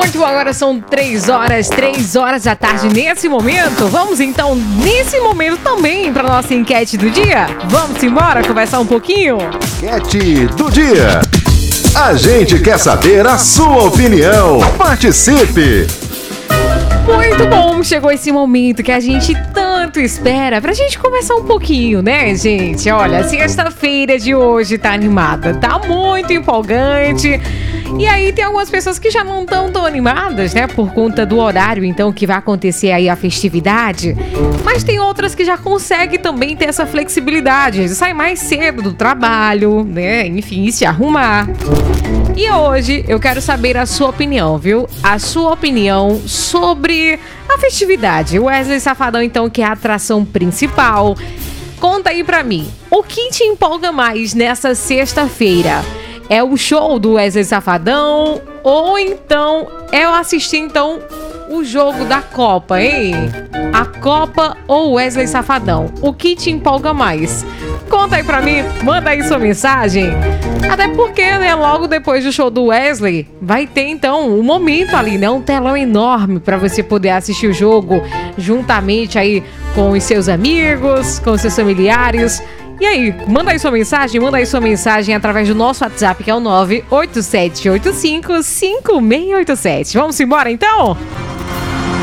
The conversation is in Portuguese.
Certo, agora são 3 horas da tarde nesse momento. Vamos então, nesse momento também, para nossa enquete do dia? Vamos embora conversar um pouquinho? Enquete do dia. A gente quer saber a sua opinião. Participe! Muito bom, chegou esse momento que a gente tanto espera pra gente conversar um pouquinho, né, gente? Olha, a sexta-feira de hoje tá animada, tá muito empolgante. E aí tem algumas pessoas que já não estão tão animadas, né, por conta do horário, então, que vai acontecer aí a festividade. Mas tem outras que já conseguem também ter essa flexibilidade, de sair mais cedo do trabalho, né, enfim, se arrumar. E hoje eu quero saber a sua opinião, viu? A sua opinião sobre a festividade. O Wesley Safadão, então, que é a atração principal. Conta aí pra mim, o que te empolga mais nessa sexta-feira? É o show do Wesley Safadão ou então é eu assistir, então, o jogo da Copa, hein? A Copa ou Wesley Safadão? O que te empolga mais? Conta aí pra mim, manda aí sua mensagem. Até porque, né, logo depois do show do Wesley, vai ter, então, um momento ali, né? Um telão enorme pra você poder assistir o jogo juntamente aí com os seus amigos, com os seus familiares. E aí, manda aí sua mensagem através do nosso WhatsApp, que é o 987855687. Vamos embora, então?